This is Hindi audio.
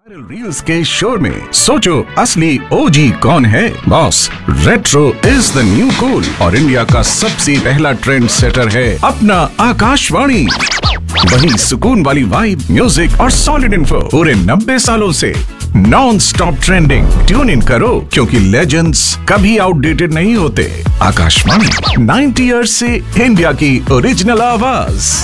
रील्स के शोर में सोचो असली ओजी कौन है। Boss, retro is the new cool और इंडिया का सबसे पहला ट्रेंड सेटर है अपना आकाशवाणी। वही सुकून वाली वाइब, म्यूजिक और सॉलिड इन्फो पूरे 90 सालों से non stop trending. Tune in करो क्योंकि लेजेंड्स कभी आउटडेटेड नहीं होते। आकाशवाणी 90 ईयर्स से इंडिया की ओरिजिनल आवाज।